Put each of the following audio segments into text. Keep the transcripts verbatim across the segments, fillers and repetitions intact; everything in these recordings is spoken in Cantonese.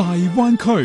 大灣區。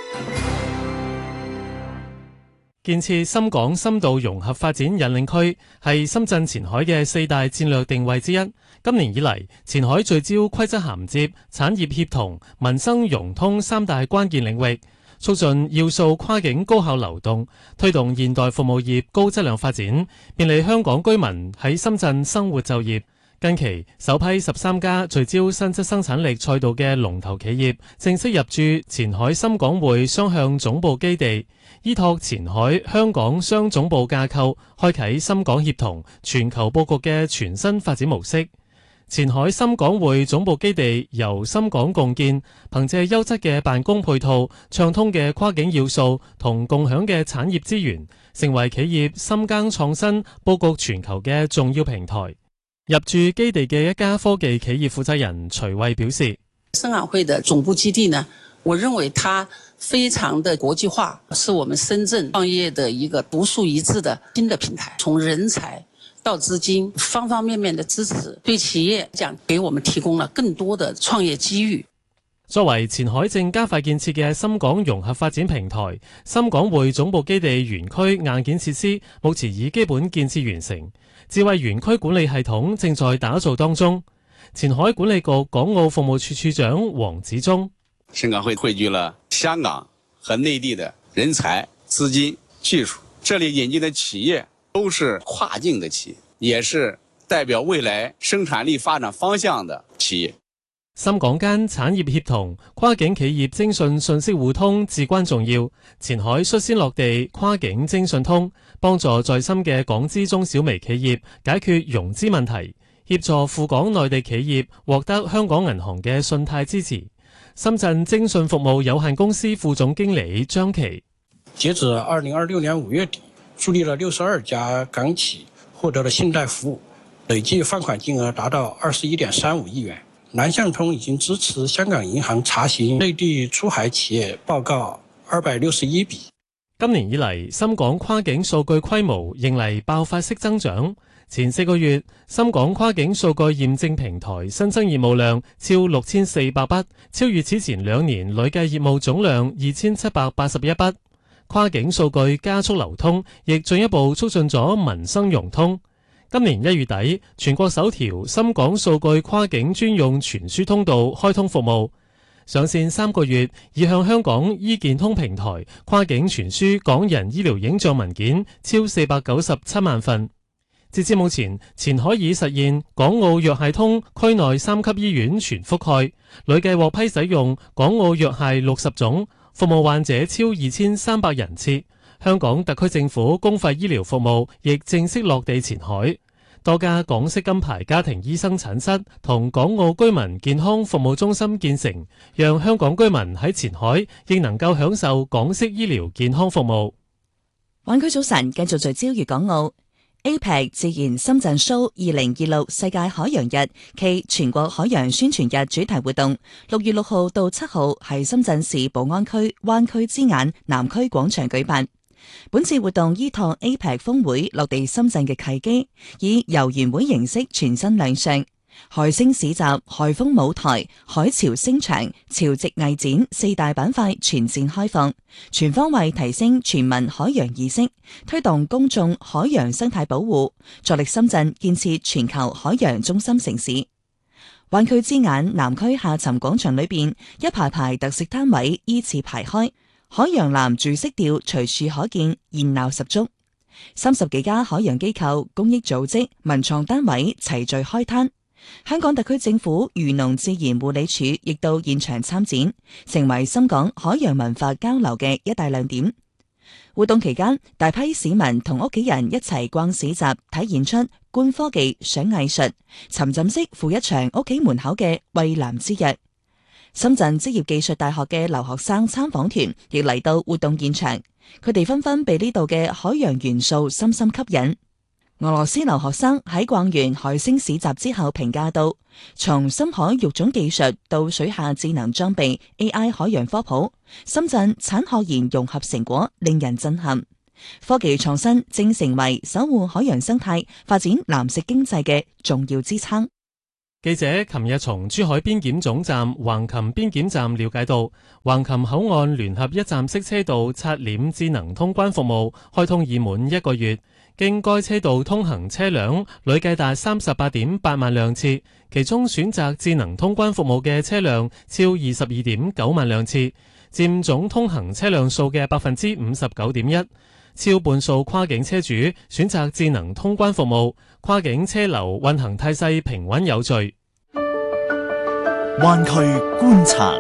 建設深港深度融合發展引領區係深圳前海嘅四大戰略定位之一。今年以嚟，前海聚焦規則銜接、產業協同、民生融通三大關鍵領域，促進要素跨境高效流動，推動現代服務業高質量發展，便利香港居民喺深圳生活就業。近期，首批十三家聚焦新質生產力賽道嘅龍頭企業正式入駐前海深港匯雙向總部基地，依託前海香港雙總部架構，開啟深港協同、全球佈局嘅全新發展模式。前海深港匯總部基地由深港共建，憑借優質嘅辦公配套、暢通嘅跨境要素同共享嘅產業資源，成為企業深耕創新、佈局全球嘅重要平台。入駐基地嘅一家科技企業負責人徐慧表示， 深港匯的總部基地呢，我認為它非常的國際化，是我們深圳創業的一個獨樹一幟的新的平台，從人才到資金方方面面的支持，對企業講給我們提供了更多的創業機遇。 作為前海正加快建設嘅深港融合發展平台，深港匯總部基地園區硬件設施目前已基本建設完成，智慧園區管理系統正在打造當中。前海管理局港澳服務處處長黃子忠， 深港匯匯聚了香港和內地的人才、資金、技術，這裡引進的企業都是跨境的企業，也是代表未來生產力發展方向的企業。 深港間產業協同、跨境企業徵信信息互通至關重要。前海率先落地跨境徵信通，幫助在深嘅港資中小微企業解決融資問題，協助赴港內地企業獲得香港銀行嘅信貸支持。深圳徵信服務有限公司副總經理張琪， 截至二零二六年五月底，助力了六十二家港企獲得了信貸服務，累計放款金額達到二十一點三五億元。南向通已經支持香港銀行查詢內地出海企業報告二百六十一筆。 今年以嚟，深港跨境數據規模迎嚟爆發式增長。前四個月，深港跨境數據驗證平台新增業務量超六千四百筆，超越此前兩年累計業務總量二千七百八十一筆。跨境數據加速流通，亦進一步促進咗民生融通。今年一月底，全國首條深港數據跨境專用傳輸通道開通服務，上線三個月，已向香港醫健通平台跨境傳輸港人醫療影像文件超四百九十七萬份。截至目前，前海已實現港澳藥械通區內三級醫院全覆蓋，累計獲批使用港澳藥械六十種，服務患者超二千三百人次。香港特區政府公費醫療服務亦正式落地前海，多家港式金牌家庭醫生診室同港澳居民健康服務中心建成，讓香港居民喺前海亦能夠享受港式醫療健康服務。 灣區早晨繼續聚焦粵港澳 A P E C 自然深圳 Show 二零二六世界海洋日暨全國海洋宣傳日主題活動，六月六號到七號喺深圳市寶安區灣區之眼南區廣場舉辦。本次活動依託 A P E C 峰會落地深圳嘅契機，以遊園會形式全新亮相。海星市集、海風舞台、海潮聲場、潮汐藝展四大板塊全線開放，全方位提升全民海洋意識，推動公眾海洋生態保護，助力深圳建設全球海洋中心城市。灣區之眼南區下沉廣場裏邊，一排排特色攤位依次排開，海洋藍住色調隨處可見，熱鬧十足。三十幾家海洋機構、公益組織、文創單位齊聚開攤。香港特區政府漁農自然護理署亦到現場參展，成為深港海洋文化交流嘅一大亮點。活動期間，大批市民同屋企人一齊逛市集、睇演出、觀科技、賞藝術，沉浸式赴一場屋企門口嘅蔚藍之約。深圳職業技術大學嘅留學生參訪團亦嚟到活動現場，佢哋紛紛被呢度嘅海洋元素深深吸引。俄羅斯留學生喺逛完海星市集之後評價到，從深海育種技術到水下智能裝備 A I 海洋科普，深圳產學研融合成果令人震撼。科技創新正成為守護海洋生態、發展藍色經濟嘅重要支撐。 記者琴日從珠海邊檢總站橫琴邊檢站了解到，橫琴口岸聯合一站式車道刷臉智能通關服務開通已滿一個月，經該車道通行車輛累計達三十八點八萬輛次，其中選擇智能通關服務嘅車輛超二十二點九萬輛次，佔總通行車輛數嘅百分之五十九點一。超半數跨境車主選擇智能通關服務，跨境車流運行態勢平穩有序。 灣區觀察。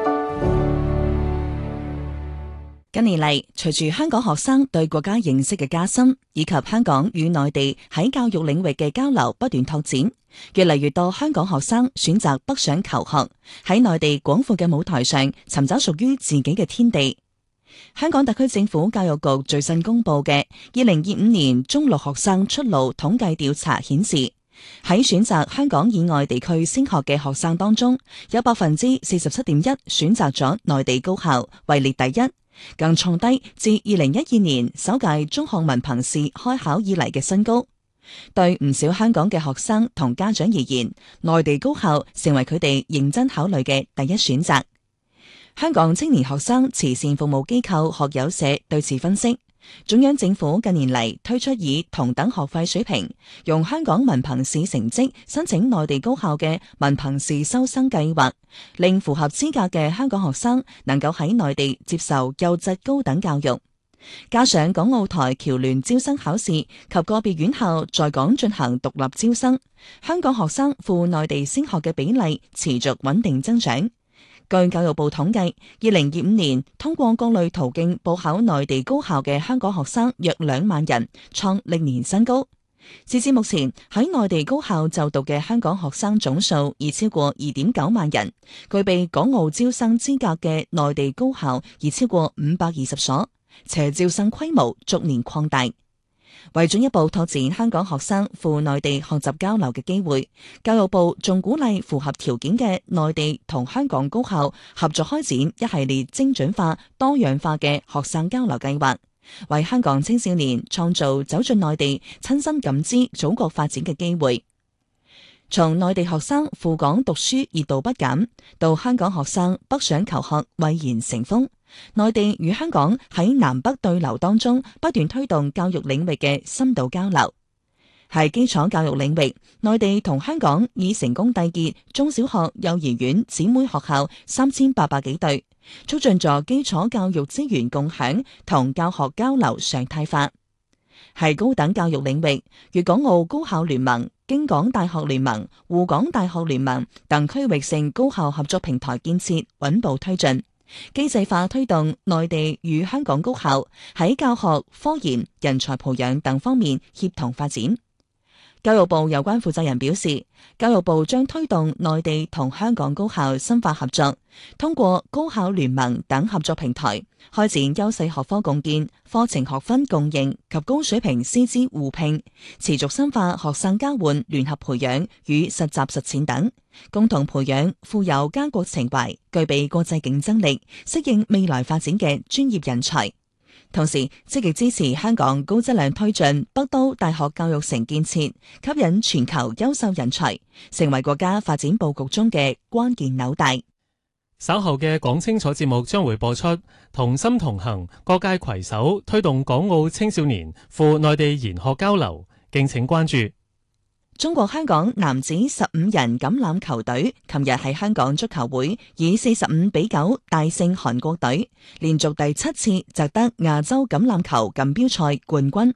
近年嚟，隨住香港學生對國家認識嘅加深，以及香港與內地喺教育領域嘅交流不斷拓展，越嚟越多香港學生選擇北上求學，喺內地廣闊嘅舞台上尋找屬於自己嘅天地。香港特區政府教育局最新公布嘅二零二五年中六學生出路統計調查顯示，喺選擇香港以外地區升學嘅學生當中，有百分之四十七點一選擇咗內地高校，位列第一，更創低自二零一二年首屆中學文憑試開考以嚟嘅新高。對唔少香港嘅學生同家長而言，內地高校成為佢哋認真考慮嘅第一選擇。香港青年學生慈善服務機構學友社對此分析，中央政府近年嚟推出以同等學費水平，用香港文憑試成績申請內地高校嘅文憑試收生計劃，令符合資格嘅香港學生能夠喺內地接受優質高等教育。加上港澳台僑聯招生考試及個別院校在港進行獨立招生，香港學生赴內地升學嘅比例持續穩定增長。據教育部統計，二零二五年通過各類途徑報考內地高校嘅香港學生約兩萬人，創歷年新高。截至目前，喺內地高校就讀嘅香港學生總數已超過二點九萬人，具備港澳招生資格嘅內地高校已超過五百二十所，且招生規模逐年擴大。為進一步拓展香港學生赴內地學習交流嘅機會，教育部仲鼓勵符合條件嘅內地同香港高校合作開展一系列精準化、多樣化嘅學生交流計劃，為香港青少年創造走進內地、親身感知祖國發展嘅機會。從內地學生赴港讀書熱度不減，到香港學生北上求學蔚然成風，內地與香港喺南北對流當中不斷推動教育領域嘅深度交流。喺基礎教育領域，內地同香港已成功締結中小學、幼兒園姊妹學校三千八百幾對，促進咗基礎教育資源共享同教學交流常態化。喺高等教育領域，粵港澳高校聯盟、京港大學聯盟、滬港大學聯盟等區域性高校合作平台建設穩步推進，機制化推動內地與香港高校喺教學、科研、人才培養等方面協同發展。教育部有關負責人表示，教育部將推動內地同香港高校深化合作，通過高校聯盟等合作平台，開展優勢學科共建、課程學分共認及高水平師資互聘，持續深化學生交換、聯合培養與實習實踐等，共同培養富有家國情懷、具備國際競爭力、適應未來發展嘅專業人才。同時，積極支持香港高質量推進北都大學教育城建設，吸引全球優秀人才，成為國家發展佈局中嘅關鍵紐帶。 稍後嘅講清楚節目將會播出，同心同行，各界攜手推動港澳青少年赴內地研學交流，敬請關注。 中國香港男子十五人橄欖球隊琴日喺香港足球會以四十五比九大勝韓國隊，連續第七次奪得亞洲橄欖球錦標賽冠軍。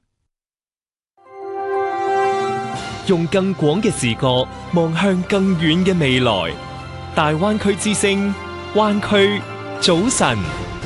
用更廣嘅視角望向更遠嘅未來，大灣區之聲，灣區早晨。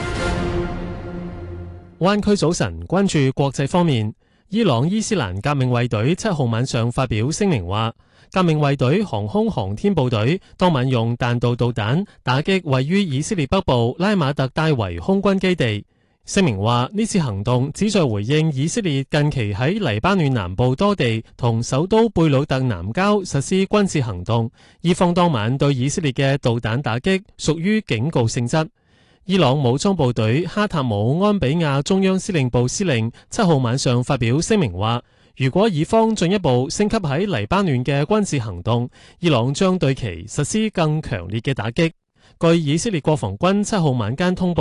灣區早晨，關注國際方面。伊朗伊斯蘭革命衛隊七號晚上發表聲明話，革命衛隊航空航天部隊當晚用彈道導彈打擊位於以色列北部拉馬特戴維空軍基地。聲明話，呢次行動旨在回應以色列近期喺黎巴嫩南部多地同首都貝魯特南郊實施軍事行動，伊方當晚對以色列嘅導彈打擊屬於警告性質。伊朗武裝部隊哈塔姆安比亞中央司令部司令七號晚上發表聲明話， 如果以方進一步升級喺黎巴嫩嘅軍事行動，伊朗將對其實施更強烈嘅打擊。據以色列國防軍七號晚間通報。